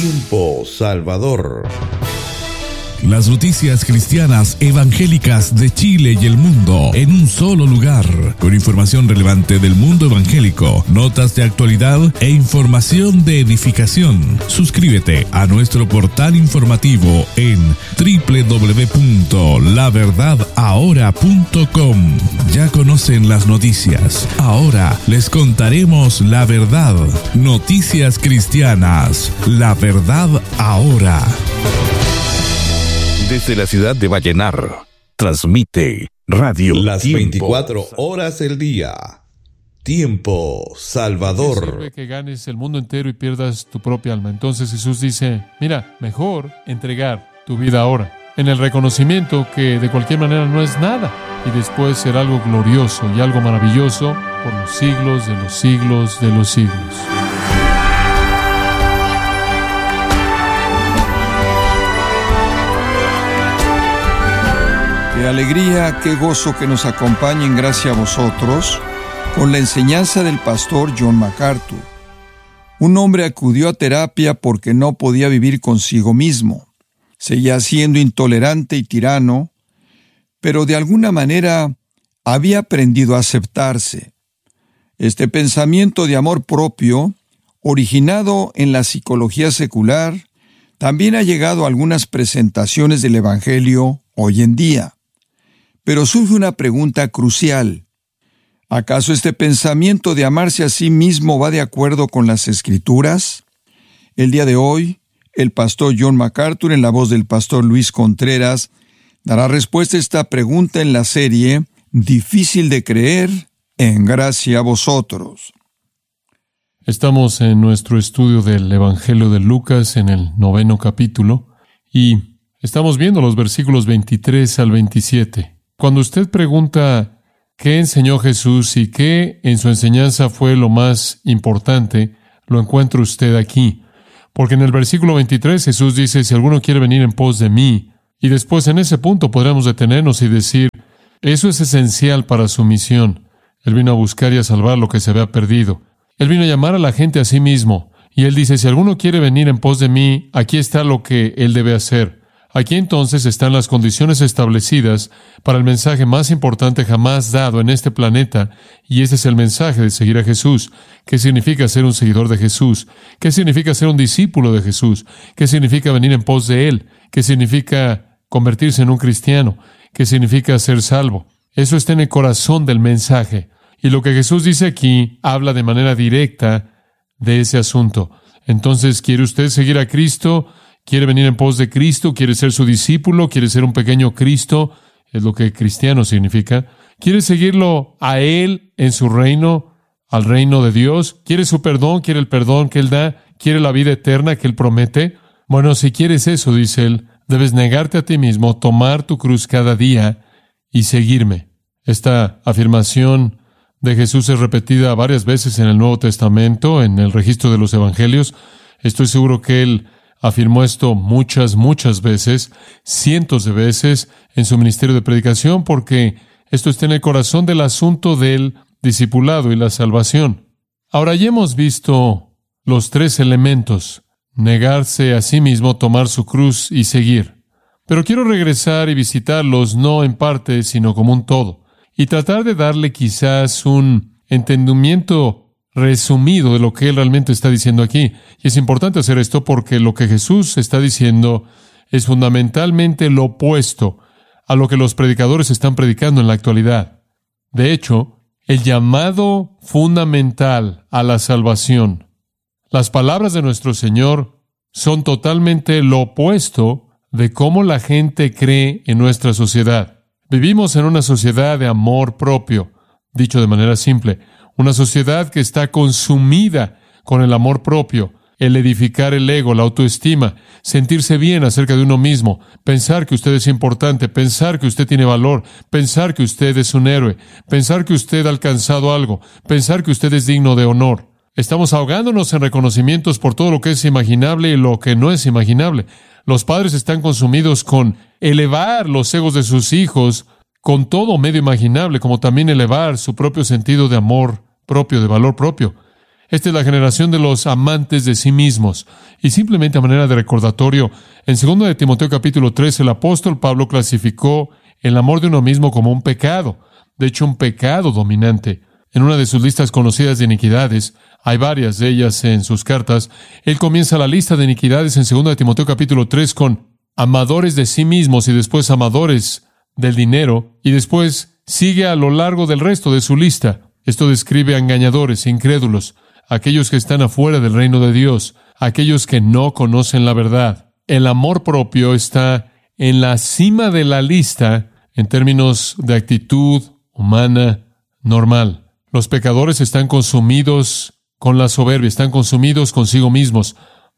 Tiempo Salvador. Las noticias cristianas evangélicas de Chile y el mundo en un solo lugar, con información relevante del mundo evangélico, notas de actualidad e información de edificación. Suscríbete a nuestro portal informativo en www.laverdadahora.com. Ya conocen las noticias. Ahora les contaremos la verdad. Noticias cristianas. La verdad ahora. Desde la ciudad de Vallenar, transmite Radio Las Tiempo. 24 horas del día. Tiempo Salvador. ¿Qué sirve que ganes el mundo entero y pierdas tu propia alma? Entonces Jesús dice, mira, mejor entregar tu vida ahora, en el reconocimiento que de cualquier manera no es nada, y después será algo glorioso y algo maravilloso por los siglos de los siglos de los siglos. Qué alegría, qué gozo que nos acompañe en gracia a vosotros con la enseñanza del pastor John MacArthur. Un hombre acudió a terapia porque no podía vivir consigo mismo. Seguía siendo intolerante y tirano, pero de alguna manera había aprendido a aceptarse. Este pensamiento de amor propio, originado en la psicología secular, también ha llegado a algunas presentaciones del Evangelio hoy en día. Pero surge una pregunta crucial. ¿Acaso este pensamiento de amarse a sí mismo va de acuerdo con las Escrituras? El día de hoy, el pastor John MacArthur, en la voz del pastor Luis Contreras, dará respuesta a esta pregunta en la serie Difícil de creer, en gracia a vosotros. Estamos en nuestro estudio del Evangelio de Lucas en el 9º capítulo y estamos viendo los versículos 23 al 27. Cuando usted pregunta qué enseñó Jesús y qué en su enseñanza fue lo más importante, lo encuentra usted aquí. Porque en el versículo 23 Jesús dice, si alguno quiere venir en pos de mí, y después en ese punto podremos detenernos y decir, eso es esencial para su misión. Él vino a buscar y a salvar lo que se había perdido. Él vino a llamar a la gente a sí mismo. Y Él dice, si alguno quiere venir en pos de mí, aquí está lo que Él debe hacer. Aquí entonces están las condiciones establecidas para el mensaje más importante jamás dado en este planeta, y ese es el mensaje de seguir a Jesús. ¿Qué significa ser un seguidor de Jesús? ¿Qué significa ser un discípulo de Jesús? ¿Qué significa venir en pos de Él? ¿Qué significa convertirse en un cristiano? ¿Qué significa ser salvo? Eso está en el corazón del mensaje. Y lo que Jesús dice aquí habla de manera directa de ese asunto. Entonces, ¿quiere usted seguir a Cristo? ¿Quiere venir en pos de Cristo? ¿Quiere ser su discípulo? ¿Quiere ser un pequeño Cristo? Es lo que cristiano significa. ¿Quiere seguirlo a Él en su reino, al reino de Dios? ¿Quiere su perdón? ¿Quiere el perdón que Él da? ¿Quiere la vida eterna que Él promete? Bueno, si quieres eso, dice Él, debes negarte a ti mismo, tomar tu cruz cada día y seguirme. Esta afirmación de Jesús es repetida varias veces en el Nuevo Testamento, en el registro de los Evangelios. Estoy seguro que Él afirmó esto muchas veces, cientos de veces en su ministerio de predicación, porque esto está en el corazón del asunto del discipulado y la salvación. Ahora ya hemos visto los tres elementos: negarse a sí mismo, tomar su cruz y seguir. Pero quiero regresar y visitarlos no en parte, sino como un todo, y tratar de darle quizás un entendimiento resumido de lo que Él realmente está diciendo aquí. Y es importante hacer esto porque lo que Jesús está diciendo es fundamentalmente lo opuesto a lo que los predicadores están predicando en la actualidad. De hecho, el llamado fundamental a la salvación, las palabras de nuestro Señor, son totalmente lo opuesto de cómo la gente cree en nuestra sociedad. Vivimos en una sociedad de amor propio, dicho de manera simple, una sociedad que está consumida con el amor propio, el edificar el ego, la autoestima, sentirse bien acerca de uno mismo, pensar que usted es importante, pensar que usted tiene valor, pensar que usted es un héroe, pensar que usted ha alcanzado algo, pensar que usted es digno de honor. Estamos ahogándonos en reconocimientos por todo lo que es imaginable y lo que no es imaginable. Los padres están consumidos con elevar los egos de sus hijos con todo medio imaginable, como también elevar su propio sentido de amor propio, de valor propio. Esta es la generación de los amantes de sí mismos. Y simplemente a manera de recordatorio, en 2 de Timoteo capítulo 3, el apóstol Pablo clasificó el amor de uno mismo como un pecado. De hecho, un pecado dominante. En una de sus listas conocidas de iniquidades, hay varias de ellas en sus cartas, él comienza la lista de iniquidades en 2 de Timoteo capítulo 3 con amadores de sí mismos y después amadores del dinero, y después sigue a lo largo del resto de su lista. Esto describe a engañadores, incrédulos, aquellos que están afuera del reino de Dios, aquellos que no conocen la verdad. El amor propio está en la cima de la lista en términos de actitud humana normal. Los pecadores están consumidos con la soberbia, están consumidos consigo mismos.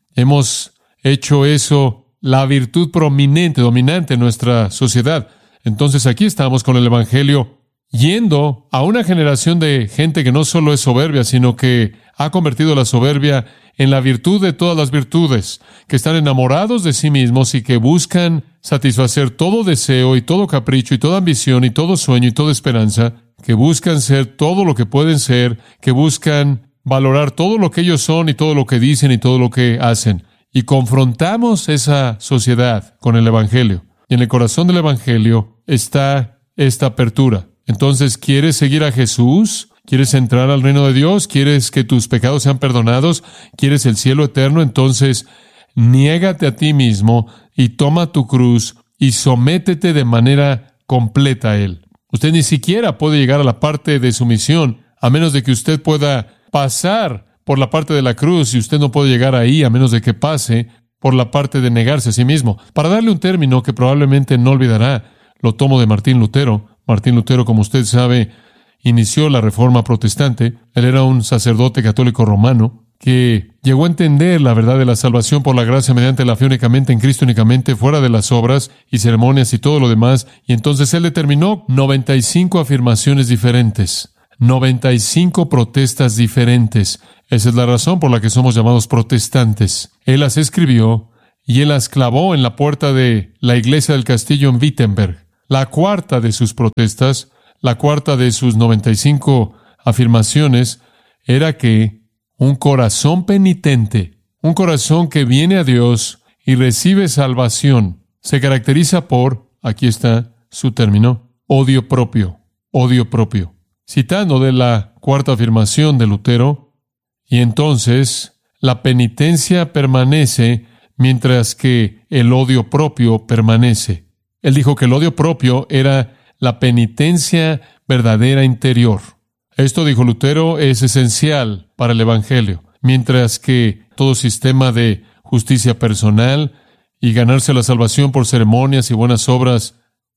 Hemos hecho eso la virtud prominente, dominante en nuestra sociedad. Entonces aquí estamos con el Evangelio yendo a una generación de gente que no solo es soberbia, sino que ha convertido la soberbia en la virtud de todas las virtudes, que están enamorados de sí mismos y que buscan satisfacer todo deseo y todo capricho y toda ambición y todo sueño y toda esperanza, que buscan ser todo lo que pueden ser, que buscan valorar todo lo que ellos son y todo lo que dicen y todo lo que hacen. Y confrontamos esa sociedad con el Evangelio. Y en el corazón del Evangelio está esta apertura. Entonces, ¿quieres seguir a Jesús? ¿Quieres entrar al reino de Dios? ¿Quieres que tus pecados sean perdonados? ¿Quieres el cielo eterno? Entonces, niégate a ti mismo y toma tu cruz y sométete de manera completa a Él. Usted ni siquiera puede llegar a la parte de sumisión a menos de que usted pueda pasar por la parte de la cruz, y usted no puede llegar ahí a menos de que pase por la parte de negarse a sí mismo. Para darle un término que probablemente no olvidará, lo tomo de Martín Lutero. Martín Lutero, como usted sabe, inició la Reforma Protestante. Él era un sacerdote católico romano que llegó a entender la verdad de la salvación por la gracia mediante la fe únicamente en Cristo únicamente, fuera de las obras y ceremonias y todo lo demás. Y entonces él determinó 95 afirmaciones diferentes, 95 protestas diferentes. Esa es la razón por la que somos llamados protestantes. Él las escribió y él las clavó en la puerta de la iglesia del castillo en Wittenberg. La cuarta de sus protestas, la cuarta de sus 95 afirmaciones, era que un corazón penitente, un corazón que viene a Dios y recibe salvación, se caracteriza por, aquí está su término, odio propio, odio propio. Citando de la cuarta afirmación de Lutero, y entonces la penitencia permanece mientras que el odio propio permanece. Él dijo que el odio propio era la penitencia verdadera interior. Esto, dijo Lutero, es esencial para el Evangelio, mientras que todo sistema de justicia personal y ganarse la salvación por ceremonias y buenas obras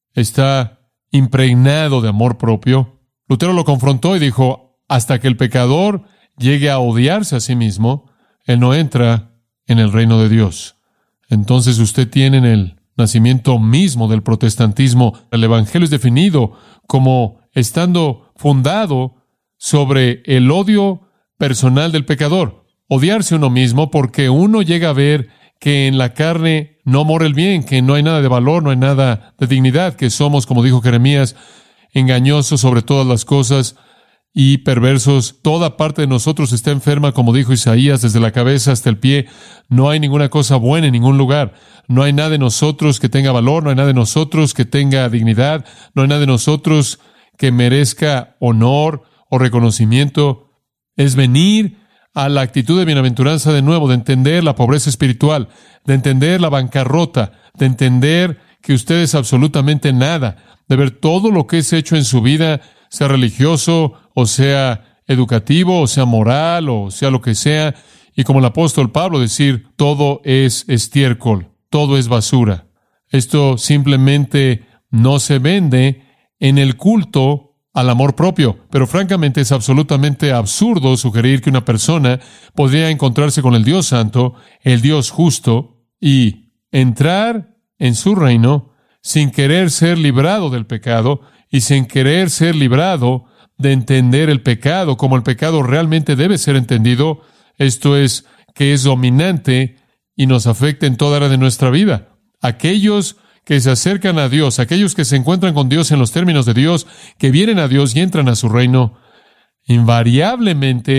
está impregnado de amor propio. Lutero lo confrontó y dijo, hasta que el pecador llegue a odiarse a sí mismo, él no entra en el reino de Dios. Entonces usted tiene en el nacimiento mismo del protestantismo, el Evangelio es definido como estando fundado sobre el odio personal del pecador. Odiarse a uno mismo porque uno llega a ver que en la carne no mora el bien, que no hay nada de valor, no hay nada de dignidad, que somos, como dijo Jeremías, engañosos sobre todas las cosas y perversos. Toda parte de nosotros está enferma, como dijo Isaías, desde la cabeza hasta el pie. No hay ninguna cosa buena en ningún lugar. No hay nada de nosotros que tenga valor, no hay nada de nosotros que tenga dignidad, no hay nada de nosotros que merezca honor o reconocimiento. Es venir a la actitud de bienaventuranza de nuevo, de entender la pobreza espiritual, de entender la bancarrota, de entender que usted es absolutamente nada, de ver todo lo que es hecho en su vida, sea religioso, o sea educativo, o sea moral, o sea lo que sea, y como el apóstol Pablo decir, todo es estiércol, todo es basura. Esto simplemente no se vende en el culto al amor propio, pero francamente es absolutamente absurdo sugerir que una persona podría encontrarse con el Dios Santo, el Dios justo, y entrar en su reino sin querer ser librado del pecado y sin querer ser librado de entender el pecado como el pecado realmente debe ser entendido. Esto es, que es dominante y nos afecta en toda área de nuestra vida. Aquellos que se acercan a Dios, aquellos que se encuentran con Dios en los términos de Dios, que vienen a Dios y entran a su reino, invariablemente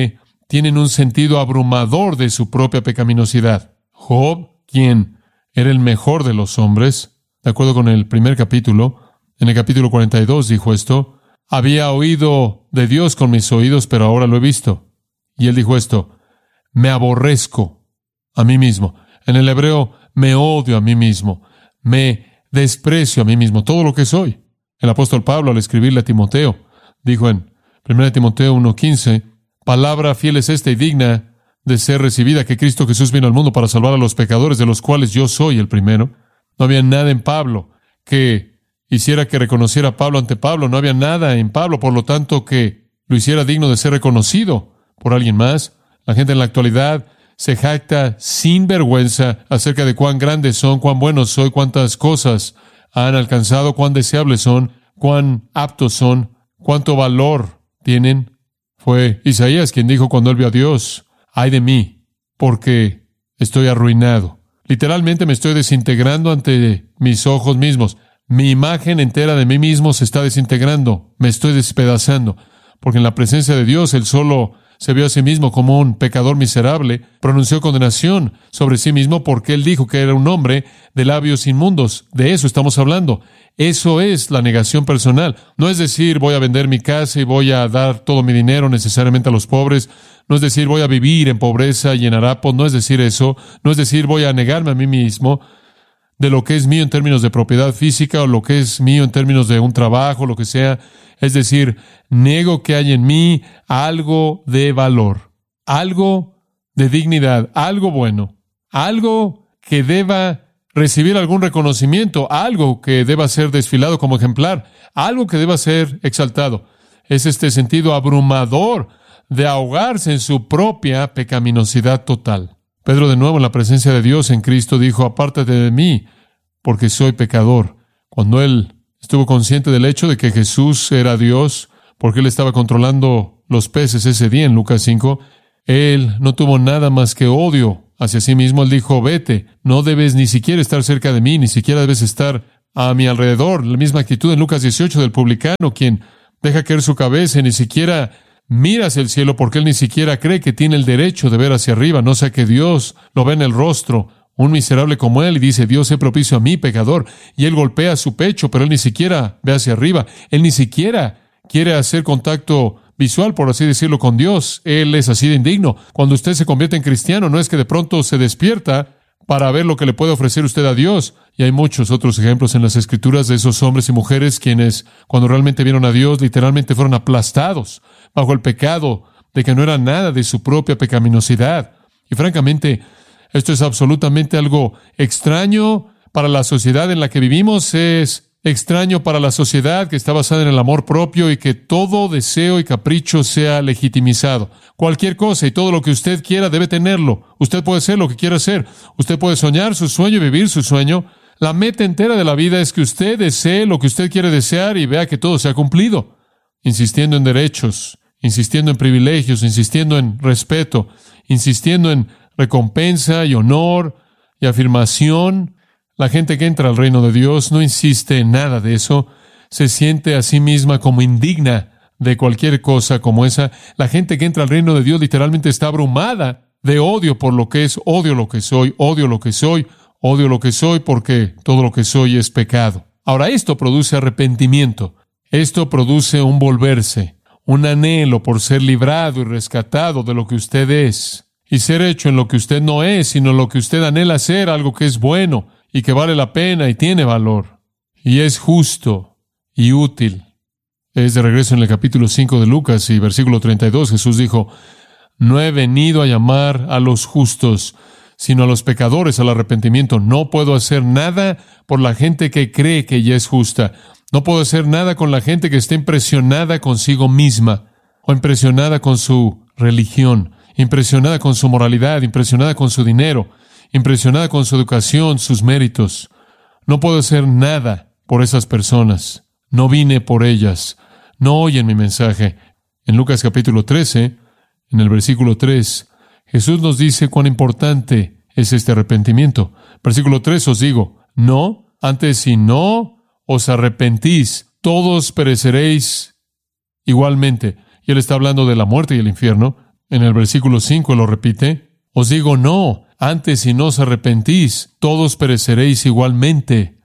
tienen un sentido abrumador de su propia pecaminosidad. Job, quien era el mejor de los hombres, de acuerdo con el primer capítulo, en el capítulo 42 dijo esto: había oído de Dios con mis oídos, pero ahora lo he visto. Y él dijo esto: me aborrezco a mí mismo. En el hebreo, me odio a mí mismo, me desprecio a mí mismo, todo lo que soy. El apóstol Pablo, al escribirle a Timoteo, dijo en 1 Timoteo 1:15, palabra fiel es esta y digna de ser recibida, que Cristo Jesús vino al mundo para salvar a los pecadores, de los cuales yo soy el primero. No había nada en Pablo que hiciera que reconociera a Pablo ante Pablo. No había nada en Pablo, por lo tanto, que lo hiciera digno de ser reconocido por alguien más. La gente en la actualidad se jacta sin vergüenza acerca de cuán grandes son, cuán buenos soy, cuántas cosas han alcanzado, cuán deseables son, cuán aptos son, cuánto valor tienen. Fue Isaías quien dijo cuando él vio a Dios: ay de mí, porque estoy arruinado. Literalmente me estoy desintegrando ante mis ojos mismos. Mi imagen entera de mí mismo se está desintegrando. Me estoy despedazando. Porque en la presencia de Dios, él solo se vio a sí mismo como un pecador miserable, pronunció condenación sobre sí mismo porque él dijo que era un hombre de labios inmundos. De eso estamos hablando. Eso es la negación personal. No es decir, voy a vender mi casa y voy a dar todo mi dinero necesariamente a los pobres. No es decir, voy a vivir en pobreza y en harapos. No es decir eso. No es decir, voy a negarme a mí mismo de lo que es mío en términos de propiedad física o lo que es mío en términos de un trabajo, lo que sea. Es decir, nego que hay en mí algo de valor, algo de dignidad, algo bueno, algo que deba recibir algún reconocimiento, algo que deba ser desfilado como ejemplar, algo que deba ser exaltado. Es este sentido abrumador de ahogarse en su propia pecaminosidad total. Pedro, de nuevo en la presencia de Dios en Cristo, dijo: apártate de mí, porque soy pecador. Cuando él estuvo consciente del hecho de que Jesús era Dios, porque él estaba controlando los peces ese día en Lucas 5, él no tuvo nada más que odio hacia sí mismo. Él dijo: vete, no debes ni siquiera estar cerca de mí, ni siquiera debes estar a mi alrededor. La misma actitud en Lucas 18 del publicano, quien deja caer su cabeza y ni siquiera mira hacia el cielo porque él ni siquiera cree que tiene el derecho de ver hacia arriba, no sea que Dios lo ve en el rostro, un miserable como él, y dice: Dios, sé propicio a mí, pecador. Y él golpea su pecho, pero él ni siquiera ve hacia arriba. Él ni siquiera quiere hacer contacto visual, por así decirlo, con Dios. Él es así de indigno. Cuando usted se convierte en cristiano, no es que de pronto se despierta para ver lo que le puede ofrecer usted a Dios. Y hay muchos otros ejemplos en las Escrituras de esos hombres y mujeres quienes, cuando realmente vieron a Dios, literalmente fueron aplastados bajo el pecado de que no era nada de su propia pecaminosidad. Y francamente, esto es absolutamente algo extraño para la sociedad en la que vivimos. Es extraño para la sociedad que está basada en el amor propio y que todo deseo y capricho sea legitimizado. Cualquier cosa y todo lo que usted quiera debe tenerlo. Usted puede ser lo que quiera ser. Usted puede soñar su sueño y vivir su sueño. La meta entera de la vida es que usted desee lo que usted quiere desear y vea que todo se ha cumplido. Insistiendo en derechos, insistiendo en privilegios, insistiendo en respeto, insistiendo en recompensa y honor y afirmación. La gente que entra al reino de Dios no insiste en nada de eso. Se siente a sí misma como indigna de cualquier cosa como esa. La gente que entra al reino de Dios literalmente está abrumada de odio por lo que es. Odio lo que soy, odio lo que soy, odio lo que soy porque todo lo que soy es pecado. Ahora, esto produce arrepentimiento. Esto produce un volverse, un anhelo por ser librado y rescatado de lo que usted es y ser hecho en lo que usted no es, sino lo que usted anhela ser, algo que es bueno y que vale la pena y tiene valor y es justo y útil. Es de regreso en el capítulo 5 de Lucas y versículo 32, Jesús dijo: no he venido a llamar a los justos, sino a los pecadores al arrepentimiento. No puedo hacer nada por la gente que cree que ella es justa. No puedo hacer nada con la gente que está impresionada consigo misma o impresionada con su religión, impresionada con su moralidad, impresionada con su dinero, impresionada con su educación, sus méritos. No puedo hacer nada por esas personas. No vine por ellas. No oyen mi mensaje. En Lucas capítulo 13, en el versículo 3, Jesús nos dice cuán importante es este arrepentimiento. Versículo 3, os digo, no, antes si no os arrepentís, todos pereceréis igualmente. Y él está hablando de la muerte y el infierno. En el versículo 5 lo repite. Os digo no, antes si no os arrepentís, todos pereceréis igualmente.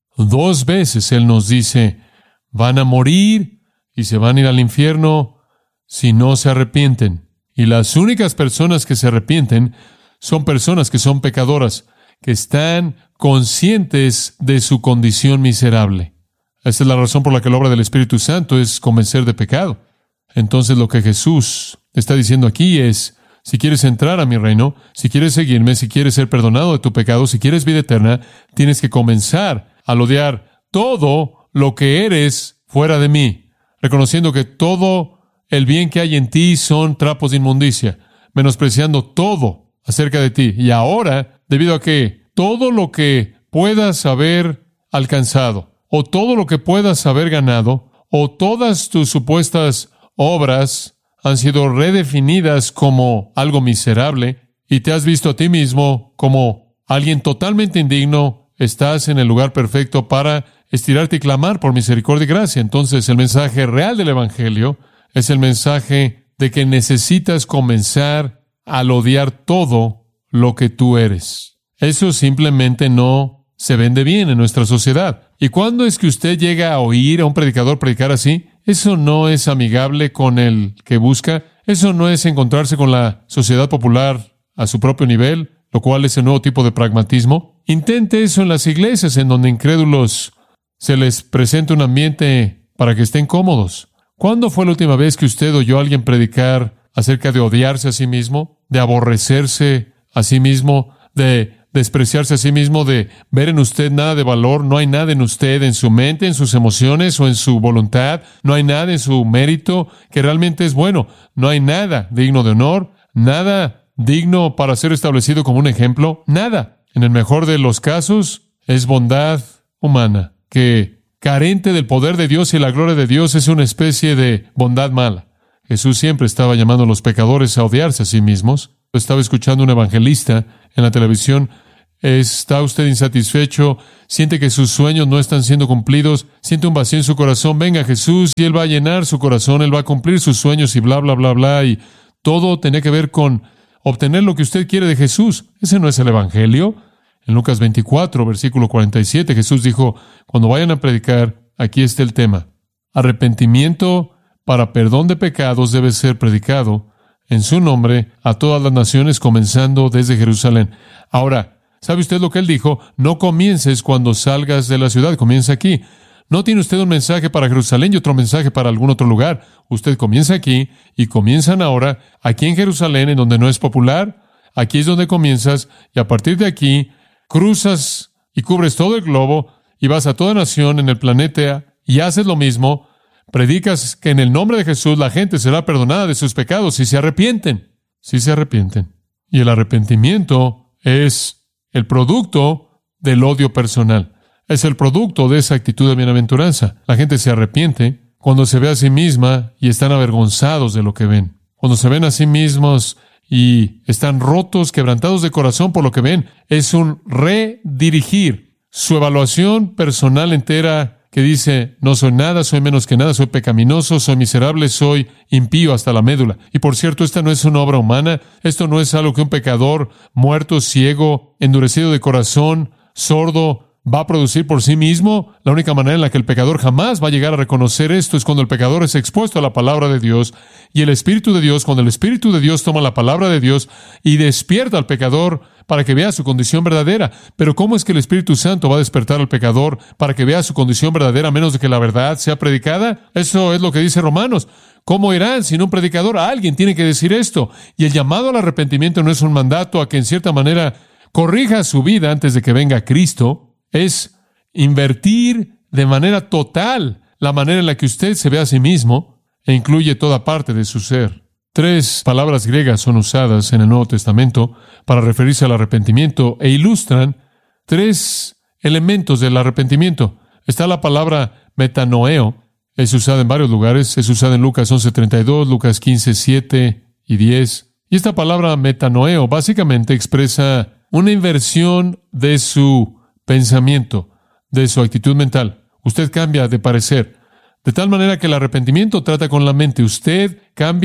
2 veces Él nos dice, van a morir y se van a ir al infierno si no se arrepienten. Y las únicas personas que se arrepienten son personas que son pecadoras, que están conscientes de su condición miserable. Esta es la razón por la que la obra del Espíritu Santo es convencer de pecado. Entonces lo que Jesús está diciendo aquí es, si quieres entrar a mi reino, si quieres seguirme, si quieres ser perdonado de tu pecado, si quieres vida eterna, tienes que comenzar a odiar todo lo que eres fuera de mí, reconociendo que todo el bien que hay en ti son trapos de inmundicia, menospreciando todo acerca de ti. Y ahora, debido a que todo lo que puedas haber alcanzado, o todo lo que puedas haber ganado, o todas tus supuestas obras han sido redefinidas como algo miserable, y te has visto a ti mismo como alguien totalmente indigno, estás en el lugar perfecto para estirarte y clamar por misericordia y gracia. Entonces, el mensaje real del Evangelio es el mensaje de que necesitas comenzar al odiar todo lo que tú eres. Eso simplemente no se vende bien en nuestra sociedad. ¿Y cuándo es que usted llega a oír a un predicador predicar así? Eso no es amigable con el que busca. Eso no es encontrarse con la sociedad popular a su propio nivel, lo cual es el nuevo tipo de pragmatismo. Intente eso en las iglesias en donde incrédulos se les presenta un ambiente para que estén cómodos. ¿Cuándo fue la última vez que usted oyó a alguien predicar acerca de odiarse a sí mismo, de aborrecerse a sí mismo, de despreciarse a sí mismo, de ver en usted nada de valor? No hay nada en usted, en su mente, en sus emociones o en su voluntad. No hay nada en su mérito que realmente es bueno. No hay nada digno de honor, nada digno para ser establecido como un ejemplo, nada. En el mejor de los casos, es bondad humana, que carente del poder de Dios y la gloria de Dios es una especie de bondad mala. Jesús siempre estaba llamando a los pecadores a odiarse a sí mismos. Estaba escuchando a un evangelista en la televisión. ¿Está usted insatisfecho? ¿Siente que sus sueños no están siendo cumplidos? ¿Siente un vacío en su corazón? Venga Jesús y Él va a llenar su corazón, Él va a cumplir sus sueños y bla, bla, bla, bla. Y todo tenía que ver con obtener lo que usted quiere de Jesús. Ese no es el Evangelio. En Lucas 24, versículo 47, Jesús dijo, cuando vayan a predicar, aquí está el tema. Arrepentimiento para perdón de pecados debe ser predicado en su nombre a todas las naciones, comenzando desde Jerusalén. Ahora, ¿sabe usted lo que Él dijo? No comiences cuando salgas de la ciudad, comienza aquí. No tiene usted un mensaje para Jerusalén y otro mensaje para algún otro lugar. Usted comienza aquí y comienzan ahora, aquí en Jerusalén, en donde no es popular. Aquí es donde comienzas y a partir de aquí cruzas y cubres todo el globo y vas a toda nación en el planeta y haces lo mismo. Predicas que en el nombre de Jesús la gente será perdonada de sus pecados si se arrepienten. Si se arrepienten. Y el arrepentimiento es el producto del odio personal. Es el producto de esa actitud de bienaventuranza. La gente se arrepiente cuando se ve a sí misma y están avergonzados de lo que ven. Cuando se ven a sí mismos y están rotos, quebrantados de corazón por lo que ven. Es un redirigir su evaluación personal entera que dice, no soy nada, soy menos que nada, soy pecaminoso, soy miserable, soy impío hasta la médula. Y por cierto, esta no es una obra humana, esto no es algo que un pecador muerto, ciego, endurecido de corazón, sordo, va a producir por sí mismo. La única manera en la que el pecador jamás va a llegar a reconocer esto es cuando el pecador es expuesto a la palabra de Dios y el Espíritu de Dios, cuando el Espíritu de Dios toma la palabra de Dios y despierta al pecador para que vea su condición verdadera. Pero ¿cómo es que el Espíritu Santo va a despertar al pecador para que vea su condición verdadera a menos de que la verdad sea predicada? Eso es lo que dice Romanos. ¿Cómo irán sin un predicador? Alguien tiene que decir esto. Y el llamado al arrepentimiento no es un mandato a que en cierta manera corrija su vida antes de que venga Cristo. Es invertir de manera total la manera en la que usted se ve a sí mismo e incluye toda parte de su ser. 3 palabras griegas son usadas en el Nuevo Testamento para referirse al arrepentimiento e ilustran 3 elementos del arrepentimiento. Está la palabra metanoeo, es usada en varios lugares, es usada en Lucas 11:32, Lucas 15:7 y 10. Y esta palabra metanoeo básicamente expresa una inversión de su pensamiento, de su actitud mental. Usted cambia de parecer, de tal manera que el arrepentimiento trata con la mente. Usted cambia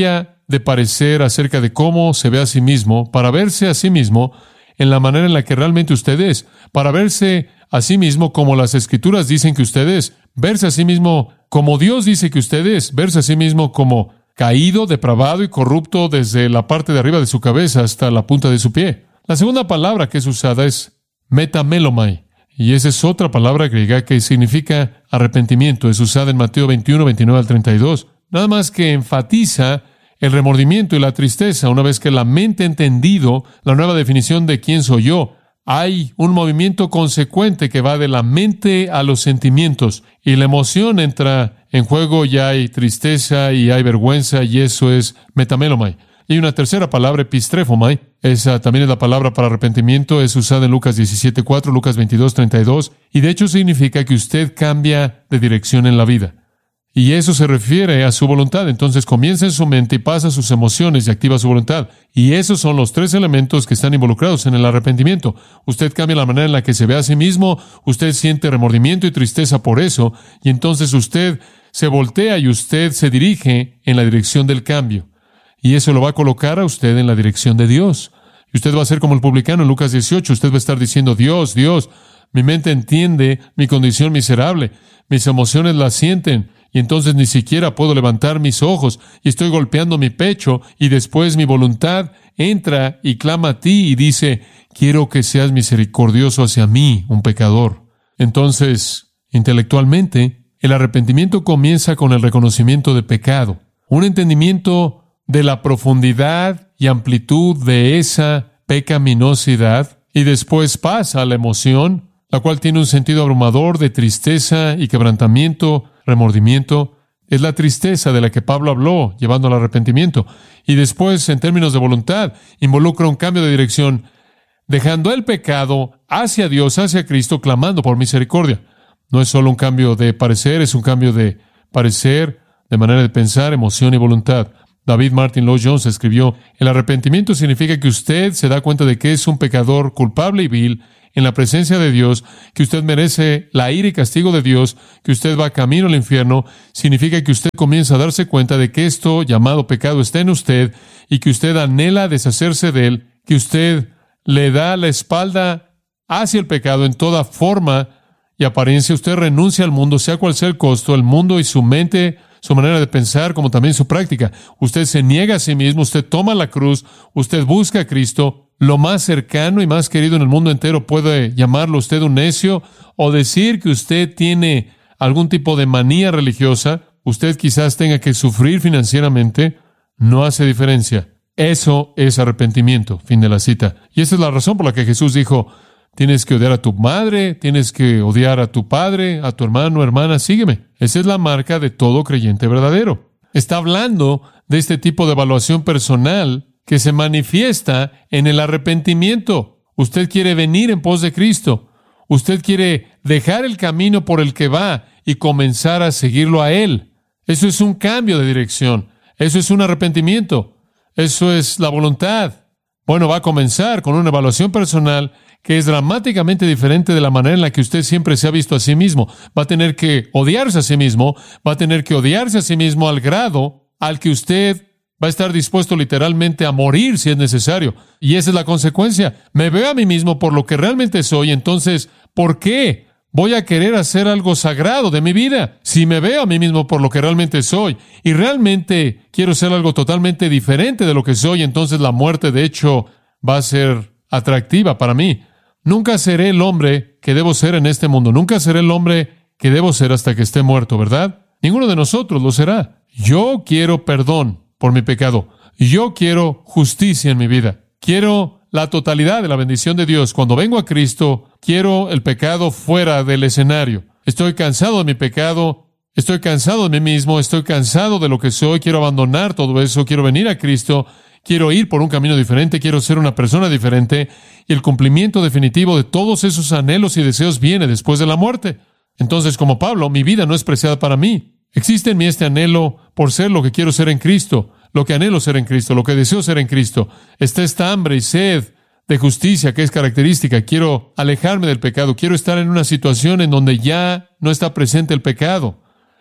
de parecer acerca de cómo se ve a sí mismo, para verse a sí mismo en la manera en la que realmente usted es, para verse a sí mismo como las Escrituras dicen que usted es, verse a sí mismo como Dios dice que usted es, verse a sí mismo como caído, depravado y corrupto desde la parte de arriba de su cabeza hasta la punta de su pie. La segunda palabra que es usada es metamelomai, y esa es otra palabra griega que significa arrepentimiento. Es usada en Mateo 21, 29 al 32. Nada más que enfatiza el remordimiento y la tristeza. Una vez que la mente ha entendido la nueva definición de quién soy yo, hay un movimiento consecuente que va de la mente a los sentimientos, y la emoción entra en juego, y hay tristeza y hay vergüenza, y eso es metamelomai. Y una tercera palabra, epistrefomai, esa también es la palabra para arrepentimiento, es usada en Lucas 17:4, Lucas 22:32, y de hecho significa que usted cambia de dirección en la vida. Y eso se refiere a su voluntad. Entonces comienza en su mente y pasa a sus emociones y activa su voluntad. Y esos son los tres elementos que están involucrados en el arrepentimiento. Usted cambia la manera en la que se ve a sí mismo, usted siente remordimiento y tristeza por eso, y entonces usted se voltea y usted se dirige en la dirección del cambio. Y eso lo va a colocar a usted en la dirección de Dios. Y usted va a ser como el publicano en Lucas 18. Usted va a estar diciendo, Dios, mi mente entiende mi condición miserable, mis emociones la sienten, y entonces ni siquiera puedo levantar mis ojos, y estoy golpeando mi pecho, y después mi voluntad entra y clama a ti y dice, quiero que seas misericordioso hacia mí, un pecador. Entonces, intelectualmente, el arrepentimiento comienza con el reconocimiento de pecado, un entendimiento de la profundidad y amplitud de esa pecaminosidad, y después pasa a la emoción, la cual tiene un sentido abrumador de tristeza y quebrantamiento, remordimiento. Es la tristeza de la que Pablo habló, llevando al arrepentimiento. Y después, en términos de voluntad, involucra un cambio de dirección, dejando el pecado hacia Dios, hacia Cristo, clamando por misericordia. No es solo un cambio de parecer, es un cambio de parecer, de manera de pensar, emoción y voluntad. David Martin Lloyd-Jones escribió, el arrepentimiento significa que usted se da cuenta de que es un pecador culpable y vil en la presencia de Dios, que usted merece la ira y castigo de Dios, que usted va camino al infierno. Significa que usted comienza a darse cuenta de que esto llamado pecado está en usted y que usted anhela deshacerse de él, que usted le da la espalda hacia el pecado en toda forma y apariencia. Usted renuncia al mundo, sea cual sea el costo, el mundo y su mente, su manera de pensar, como también su práctica. Usted se niega a sí mismo, usted toma la cruz, usted busca a Cristo. Lo más cercano y más querido en el mundo entero puede llamarlo usted un necio o decir que usted tiene algún tipo de manía religiosa. Usted quizás tenga que sufrir financieramente. No hace diferencia. Eso es arrepentimiento. Fin de la cita. Y esa es la razón por la que Jesús dijo, tienes que odiar a tu madre, tienes que odiar a tu padre, a tu hermano, hermana, sígueme. Esa es la marca de todo creyente verdadero. Está hablando de este tipo de evaluación personal que se manifiesta en el arrepentimiento. Usted quiere venir en pos de Cristo. Usted quiere dejar el camino por el que va y comenzar a seguirlo a Él. Eso es un cambio de dirección. Eso es un arrepentimiento. Eso es la voluntad. Bueno, va a comenzar con una evaluación personal que es dramáticamente diferente de la manera en la que usted siempre se ha visto a sí mismo. Va a tener que odiarse a sí mismo. Va a tener que odiarse a sí mismo al grado al que usted va a estar dispuesto literalmente a morir si es necesario. Y esa es la consecuencia. Me veo a mí mismo por lo que realmente soy. Entonces, ¿por qué voy a querer hacer algo sagrado de mi vida? Si me veo a mí mismo por lo que realmente soy y realmente quiero ser algo totalmente diferente de lo que soy, entonces la muerte, de hecho, va a ser atractiva para mí. Nunca seré el hombre que debo ser en este mundo. Nunca seré el hombre que debo ser hasta que esté muerto, ¿verdad? Ninguno de nosotros lo será. Yo quiero perdón por mi pecado. Yo quiero justicia en mi vida. Quiero la totalidad de la bendición de Dios. Cuando vengo a Cristo, quiero el pecado fuera del escenario. Estoy cansado de mi pecado. Estoy cansado de mí mismo. Estoy cansado de lo que soy. Quiero abandonar todo eso. Quiero venir a Cristo. Quiero ir por un camino diferente. Quiero ser una persona diferente. Y el cumplimiento definitivo de todos esos anhelos y deseos viene después de la muerte. Entonces, como Pablo, mi vida no es preciada para mí. Existe en mí este anhelo por ser lo que quiero ser en Cristo, lo que anhelo ser en Cristo, lo que deseo ser en Cristo. Está esta hambre y sed de justicia que es característica. Quiero alejarme del pecado. Quiero estar en una situación en donde ya no está presente el pecado,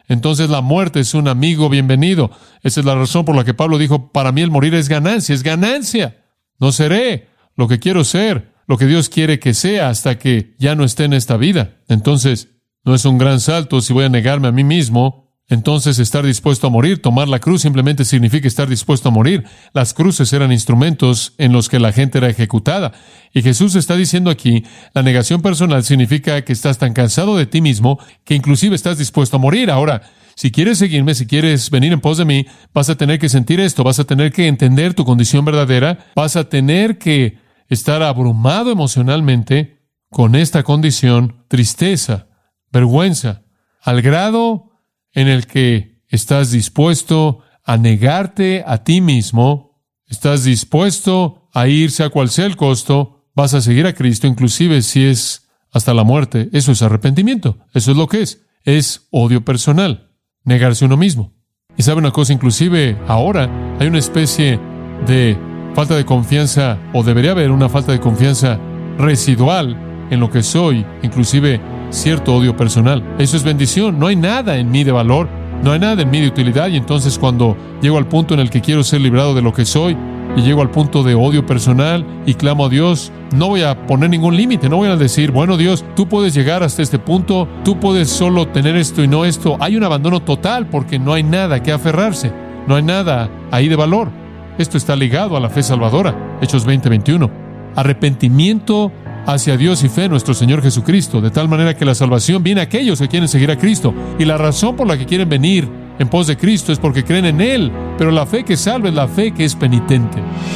entonces la muerte es un amigo bienvenido. Esa es la razón por la que Pablo dijo, para mí el morir es ganancia. No seré lo que quiero ser, lo que Dios quiere que sea hasta que ya no esté en esta vida. Entonces, no es un gran salto si voy a negarme a mí mismo. Entonces, estar dispuesto a morir, tomar la cruz, simplemente significa estar dispuesto a morir. Las cruces eran instrumentos en los que la gente era ejecutada. Y Jesús está diciendo aquí, la negación personal significa que estás tan cansado de ti mismo que inclusive estás dispuesto a morir. Ahora, si quieres seguirme, si quieres venir en pos de mí, vas a tener que sentir esto, vas a tener que entender tu condición verdadera, vas a tener que estar abrumado emocionalmente con esta condición, tristeza, vergüenza, al grado en el que estás dispuesto a negarte a ti mismo, estás dispuesto a irse a cual sea el costo, vas a seguir a Cristo, inclusive si es hasta la muerte. Eso es arrepentimiento, eso es lo que es odio personal, negarse a uno mismo. Y sabe una cosa, inclusive ahora hay una especie de falta de confianza, o debería haber una falta de confianza residual en lo que soy, inclusive cierto odio personal. Eso es bendición. No hay nada en mí de valor, no hay nada en mí de utilidad, y entonces cuando llego al punto en el que quiero ser librado de lo que soy, y llego al punto de odio personal y clamo a Dios, no voy a poner ningún límite, no voy a decir, bueno Dios, tú puedes llegar hasta este punto, tú puedes solo tener esto y no esto. Hay un abandono total porque no hay nada que aferrarse, no hay nada ahí de valor. Esto está ligado a la fe salvadora, Hechos 20:21. Arrepentimiento hacia Dios y fe en nuestro Señor Jesucristo, de tal manera que la salvación viene a aquellos que quieren seguir a Cristo. Y la razón por la que quieren venir en pos de Cristo es porque creen en Él, pero la fe que salva es la fe que es penitente.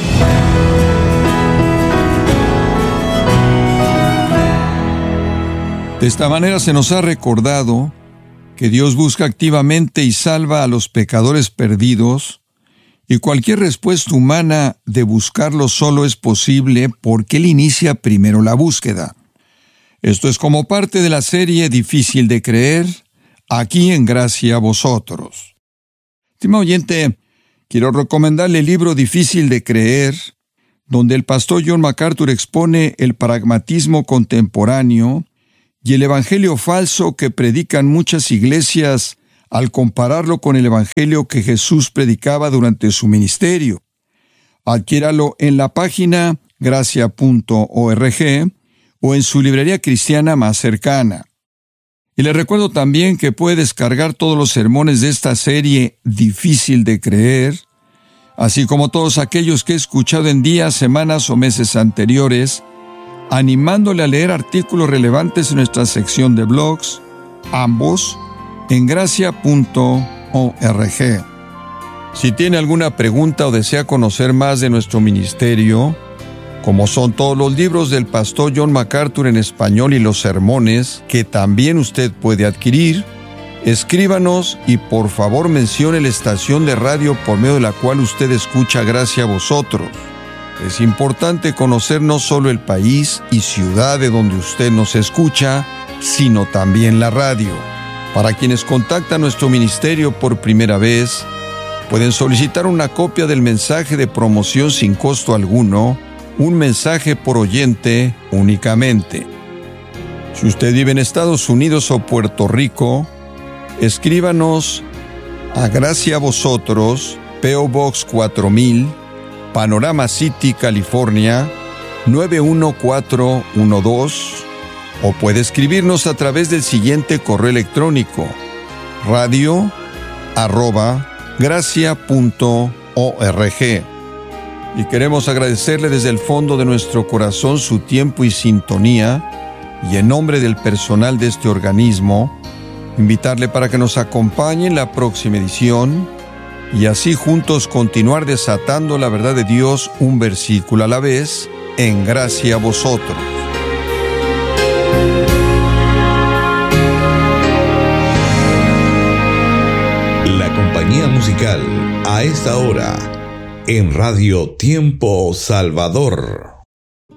De esta manera se nos ha recordado que Dios busca activamente y salva a los pecadores perdidos, y cualquier respuesta humana de buscarlo solo es posible porque Él inicia primero la búsqueda. Esto es como parte de la serie Difícil de Creer, aquí en Gracia a Vosotros. Estimado oyente, quiero recomendarle el libro Difícil de Creer, donde el pastor John MacArthur expone el pragmatismo contemporáneo y el evangelio falso que predican muchas iglesias al compararlo con el evangelio que Jesús predicaba durante su ministerio. Adquiéralo en la página gracia.org o en su librería cristiana más cercana. Y le recuerdo también que puede descargar todos los sermones de esta serie Difícil de Creer, así como todos aquellos que he escuchado en días, semanas o meses anteriores, animándole a leer artículos relevantes en nuestra sección de blogs, ambos en gracia.org. Si tiene alguna pregunta o desea conocer más de nuestro ministerio, como son todos los libros del pastor John MacArthur en español y los sermones que también usted puede adquirir, escríbanos y por favor mencione la estación de radio por medio de la cual usted escucha Gracia a Vosotros. Es importante conocer no solo el país y ciudad de donde usted nos escucha, sino también la radio. Para quienes contactan nuestro ministerio por primera vez, pueden solicitar una copia del mensaje de promoción sin costo alguno, un mensaje por oyente únicamente. Si usted vive en Estados Unidos o Puerto Rico, escríbanos a Gracia a Vosotros, P.O. Box 4000, Panorama City, California, 91412, o puede escribirnos a través del siguiente correo electrónico: radio@gracia.org. Y queremos agradecerle desde el fondo de nuestro corazón su tiempo y sintonía, y en nombre del personal de este organismo, invitarle para que nos acompañe en la próxima edición, y así juntos continuar desatando la verdad de Dios un versículo a la vez, en Gracia a Vosotros. La compañía musical a esta hora en Radio Tiempo Salvador.